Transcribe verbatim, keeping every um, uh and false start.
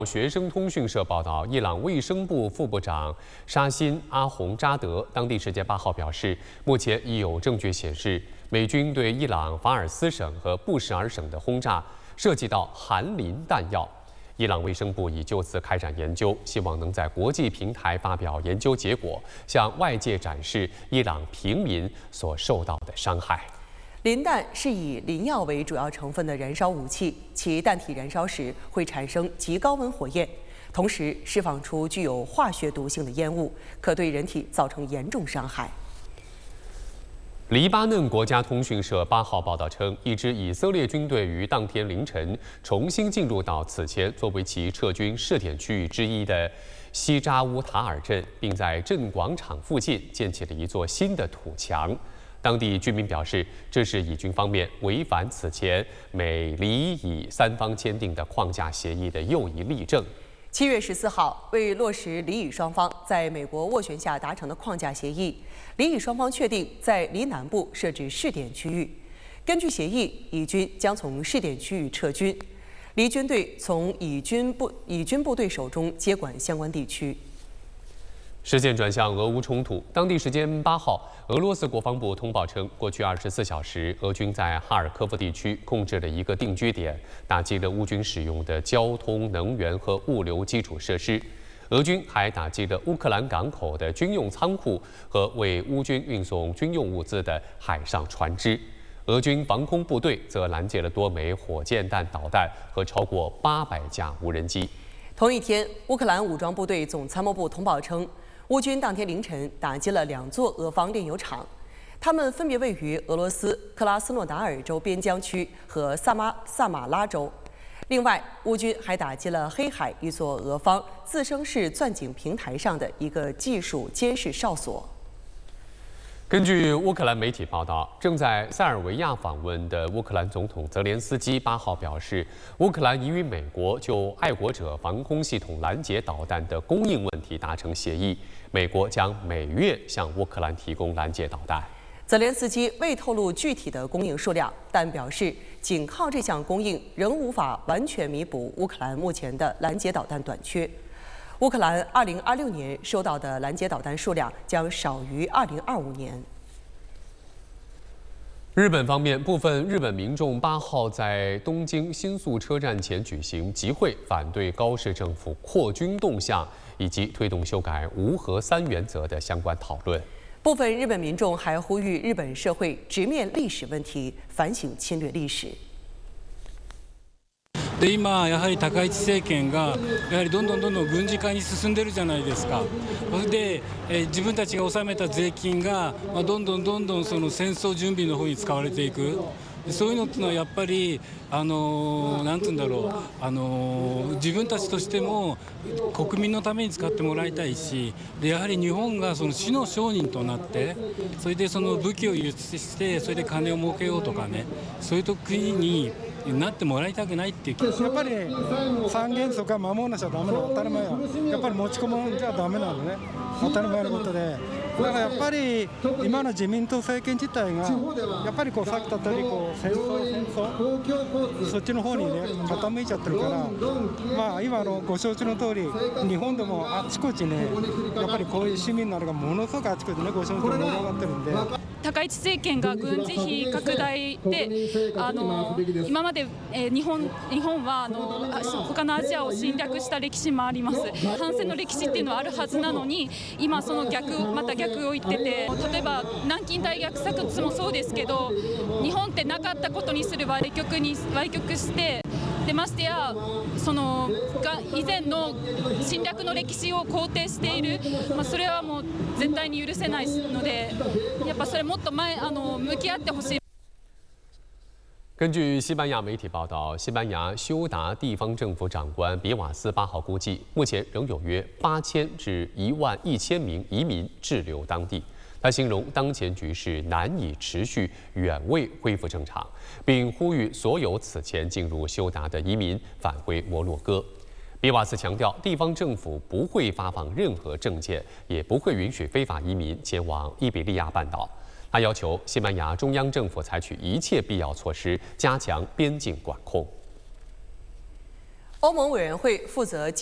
学生通讯社报道，伊朗卫生部副部长沙辛·阿洪扎德当地时间八号表示，目前已有证据显示，美军对伊朗法尔斯省和布什尔省的轰炸涉及到含磷弹药。伊朗卫生部已就此开展研究，希望能在国际平台发表研究结果，向外界展示伊朗平民所受到的伤害。 磷弹是以磷药为主要成分的燃烧武器，其弹体燃烧时会产生极高温火焰，同时释放出具有化学毒性的烟雾，可对人体造成严重伤害。 黎巴嫩国家通讯社八号报道称，一支以色列军队于当天凌晨重新进入到此前作为其撤军试点区域之一的西扎乌塔尔镇，并在镇广场附近建起了一座新的土墙。 当地居民表示，这是以军方面违反此前美黎以三方签订的框架协议的又一例证。 七月十四号，为落实黎以双方在美国斡旋下达成的框架协议，黎以双方确定在黎南部设置试点区域。根据协议，以军将从试点区域撤军，黎军队从以军部以军部队手中接管相关地区。 视线转向俄乌冲突。当地时间八号，俄罗斯国防部通报称，过去二十四小时，俄军在哈尔科夫地区控制了一个定居点，打击了乌军使用的交通、能源和物流基础设施。俄军还打击了乌克兰港口的军用仓库和为乌军运送军用物资的海上船只。俄军防空部队则拦截了多枚火箭弹导弹和超过八百架无人机。 同一天，乌克兰武装部队总参谋部通报称。 乌军当天凌晨打击了两座俄方炼油厂，它们分别位于俄罗斯克拉斯诺达尔州边疆区和萨马萨马拉州。另外，乌军还打击了黑海一座俄方自升式钻井平台上的一个技术监视哨所。 根据乌克兰媒体报道，正在塞尔维亚访问的乌克兰总统泽连斯基八号表示，乌克兰已与美国就爱国者防空系统拦截导弹的供应问题达成协议，美国将每月向乌克兰提供拦截导弹。 泽连斯基未透露具体的供应数量，但表示仅靠这项供应仍无法完全弥补乌克兰目前的拦截导弹短缺。 乌克兰二零二六年收到的拦截导弹数量将少于二零二五年。 日本方面，部分日本民众八号在东京新宿车站前举行集会，反对高市政府扩军动向以及推动修改无核三原则的相关讨论。 部分日本民众还呼吁日本社会直面历史问题，反省侵略历史。 で今、やはり高市政権がやはりどんどんどんどん軍事化に進んでるじゃないですか。それで、えー、自分たちが納めた税金が、まあ、どんどんどんどんその戦争準備の方に使われていく。そういうのっていうのはやっぱりあのー、なんて言うんだろう、あのー、自分たちとしても国民のために使ってもらいたいし、でやはり日本がその死の商人となって、それでその武器を輸出して、それで金を儲けようとかね、そういう国に。 なってもらいたくないっていうやっぱり三原則は守らなきゃダメなの当たり前ややっぱり持ち込むんじゃダメなのね当たり前のことでだからやっぱり今の自民党政権自体がやっぱりこうさっき言った通りこう戦争戦争そっちの方にね傾いちゃってるからまあ今のご承知の通り日本でもあちこちねやっぱりこういう市民なのがものすごくあちこちねご承知の盛り上がってるんで。 高市政権が軍事費拡大であの今まで、えー、日本日本はあの他のアジアを侵略した歴史もあります反戦の歴史っていうのはあるはずなのに今その逆また逆を言ってて例えば南京大虐殺もそうですけど日本ってなかったことにする歪曲に歪曲してでましてやその以前の侵略の歴史を肯定している、まあ、それはもう絶対に許せないのでやっぱそれもっと前あの向き合ってほしい。 根据西班牙媒体报道，西班牙休达地方政府长官比瓦斯八号估计，目前仍有约八千至一万一千名移民滞留当地。他形容当前局势难以持续，远未恢复正常，并呼吁所有此前进入休达的移民返回摩洛哥。比瓦斯强调，地方政府不会发放任何证件，也不会允许非法移民前往伊比利亚半岛。他要求西班牙中央政府采取一切必要措施，加强边境管控。 欧盟委员会负责